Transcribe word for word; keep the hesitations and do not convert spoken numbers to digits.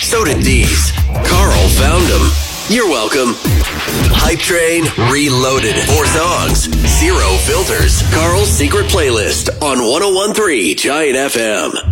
So did these. Carl found them. You're welcome. Hype Train Reloaded. Four songs, zero filters. Carl's secret playlist on one oh one point three Giant F M.